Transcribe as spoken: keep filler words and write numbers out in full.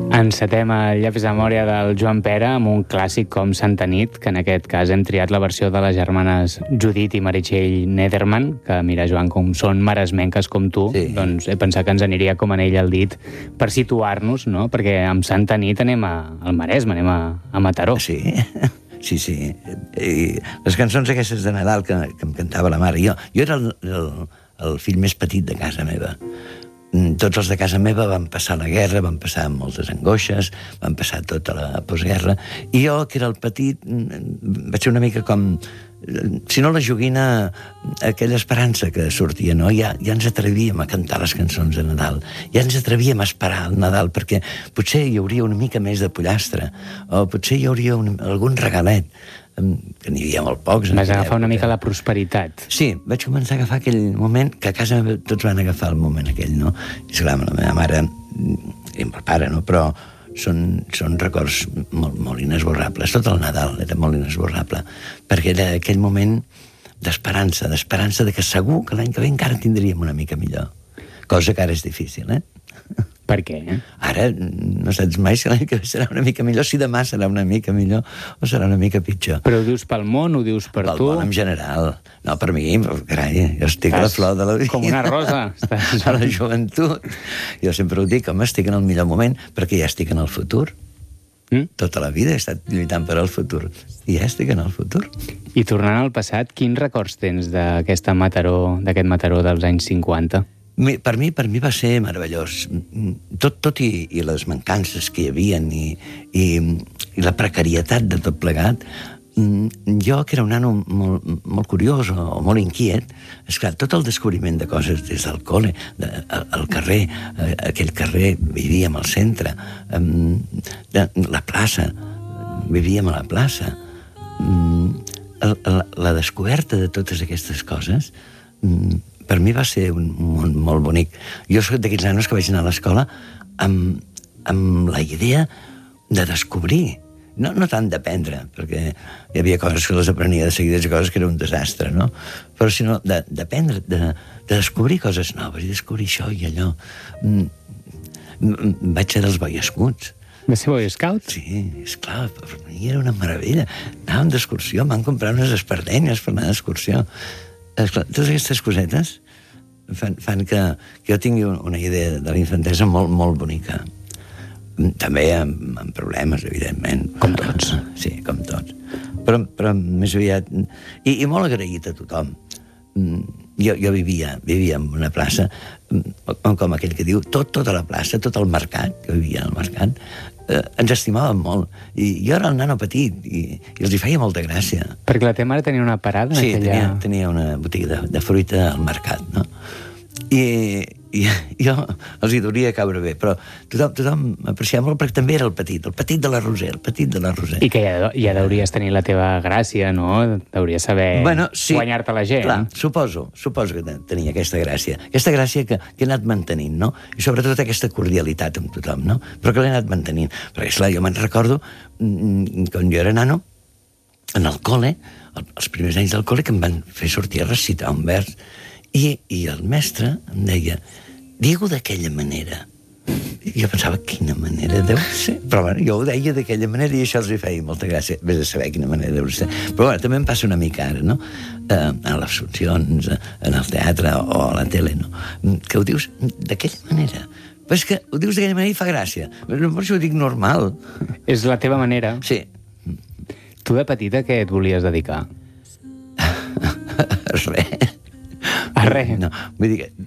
Encetem el Llavis de Memòria del Joan Pera amb un clàssic com Santa Nit, que en aquest cas hem triat la versió de les germanes Judit i Meritxell Nederman, que mira, Joan, com són maresmenques com tu, sí. Doncs he pensat que ens aniria com anell al dit per situar-nos, no? Perquè amb Santa Nit anem a, al Maresme, anem a, a Mataró. Sí, sí, sí. I les cançons aquestes de Nadal que, que em cantava la mare. Jo, jo era el, el, el fill més petit de casa meva. Tots els de casa meva van passar la guerra, van passar moltes angoixes, van passar tota la postguerra, i jo, que era el petit, vaig ser una mica com, si no la joguina, aquella esperança que sortia, no? Ja, ja ens atrevíem a cantar les cançons de Nadal, ja ens atrevíem a esperar el Nadal, perquè potser hi hauria una mica més de pollastre, o potser hi hauria un, algun regalet, que n'hi havia molt pocs. Vas agafar una mica la prosperitat. Sí, vaig començar a agafar aquell moment, que a casa tots van agafar el moment aquell, no? I esclar, la meva mare i el meu pare, no? Però són, són records molt, molt inesborrables. Tot el Nadal era molt inesborrable, perquè era aquell moment d'esperança, d'esperança de que segur que l'any que ve encara tindríem una mica millor. Cosa que ara és difícil, eh? Per què? Ara no saps mai si l'any que ve serà una mica millor, si demà serà una mica millor o serà una mica pitjor. Però ho dius pel món, ho dius per pel tu? Pel món en general. No, per mi, carai, jo estic Estàs a la flor de la vida. Com una rosa. Estàs a la joventut. Jo sempre ho dic, home, estic en el millor moment, perquè ja estic en el futur. Mm? Tota la vida he estat lluitant per al futur. I ja estic en el futur. I tornant al passat, quins records tens d'aquesta Mataró, d'aquest Mataró dels anys cinquanta? Per mi, per mi va ser meravellós. Tot, tot i, i les mancances que hi havia i, i, i la precarietat de tot plegat, jo, que era un nano molt, molt curiós o, o molt inquiet, esclar, tot el descobriment de coses des del col·le, de, al, al carrer, aquell carrer, vivíem al centre, la plaça, vivíem a la plaça, la, la descoberta de totes aquestes coses, per mi va ser un món molt bonic. Jo soc d'aquells nanos que vaig anar a l'escola amb, amb la idea de descobrir, no, no tant d'aprendre, perquè hi havia coses que les aprenia de seguida i coses que era un desastre, no? Però sinó d'aprendre, de, de descobrir coses noves, i descobrir això i allò. Vaig ser dels Boy Scouts. Vas ser Boy Scout? Sí, esclar, per mi era una meravella. Anàvem d'excursió, em van comprar unes espardenyes per anar d'excursió. Esclar, totes aquestes cosetes fan, fan que, que jo tingui una idea de la infantesa molt, molt bonica. També amb, amb problemes, evidentment. Com tots. Sí, com tots. Però, però més aviat... I, i molt agraït a tothom. Jo, jo vivia, vivia en una plaça, com aquell que diu, tot, tota la plaça, tot el mercat, jo vivia al mercat, eh, ens estimaven molt. I jo era el nano petit, i, i els hi feia molta gràcia. Perquè la teva mare tenia una parada? Sí, aquella... tenia, tenia una botiga de, de fruita al mercat, no? I, i jo els hi duria caure bé, però tothom, tothom m'apreciava molt perquè també era el petit, el petit de la Roser, el petit de la Roser. I que ja, ja deuries tenir la teva gràcia, no? Deuries saber bueno, sí, guanyar-te la gent. Clar, suposo, suposo que tenia aquesta gràcia. Aquesta gràcia que, que he anat mantenint, no? I sobretot aquesta cordialitat amb tothom, no? Però que l'he anat mantenint. Perquè, esclar, jo me'n recordo, quan jo era nano, en el col·le, els primers anys del col·le, que em van fer sortir a recitar un vers, I, i el mestre em deia, digue-ho d'aquella manera. I jo pensava, quina manera deu ser? Però bueno, jo ho deia d'aquella manera i això els hi feia molta gràcia. Vés a saber quina manera deu ser. Però bueno, també em passa una mica ara, no? Eh, en les funcions, en el teatre o a la tele, no? Que ho dius d'aquella manera. Però és que ho dius d'aquella manera i fa gràcia. Per això ho dic normal. És la teva manera. Sí. Tu de petita què et volies dedicar? Res. A res? No, vull dir que